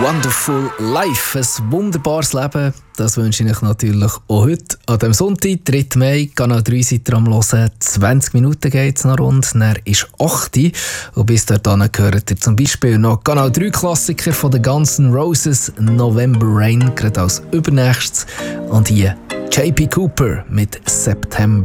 Wonderful Life, ein wunderbares Leben, das wünsche ich euch natürlich auch heute. An dem Sonntag, 3. Mai, Kanal 3 seid ihr am Hören. 20 Minuten geht es noch rund, dann ist 8 Uhr. Und bis dahin gehört ihr zum Beispiel noch Kanal 3 Klassiker von den Guns N' Roses, November Rain, gerade als übernächstes. Und hier JP Cooper mit September.